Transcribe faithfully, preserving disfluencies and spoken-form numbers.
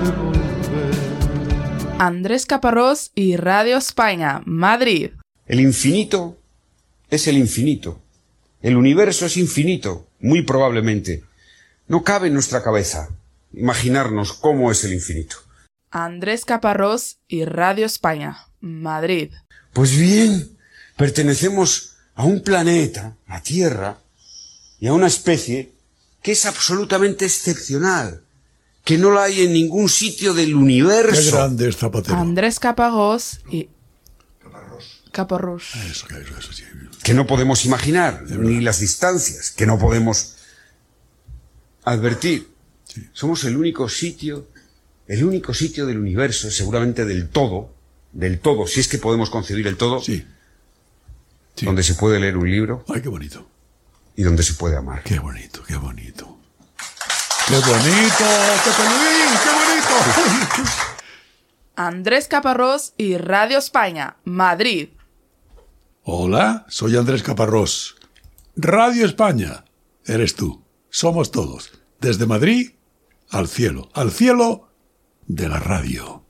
Andrés Caparrós y Radio España, Madrid. El infinito es el infinito. El universo es infinito, muy probablemente. No cabe en nuestra cabeza imaginarnos cómo es el infinito. Andrés Caparrós y Radio España, Madrid. Pues bien, pertenecemos a un planeta, la Tierra, y a una especie que es absolutamente excepcional, que no la hay en ningún sitio del universo. Qué grande es Zapatero. Andrés Caparrós y... Caparrós. Caparrós. Eso, eso, eso, sí. Que no podemos imaginar, ni las distancias, que no podemos advertir. Sí. Somos el único sitio, el único sitio del universo, seguramente del todo, del todo, si es que podemos concebir el todo, Sí. Sí. donde se puede leer un libro Ay, qué bonito. y donde se puede amar. Qué bonito, qué bonito. ¡Qué bonito! ¡Qué feliz! ¡Qué bonito! Andrés Caparrós y Radio España, Madrid. Hola, soy Andrés Caparrós. Radio España. Eres tú. Somos todos. Desde Madrid al cielo. Al cielo de la radio.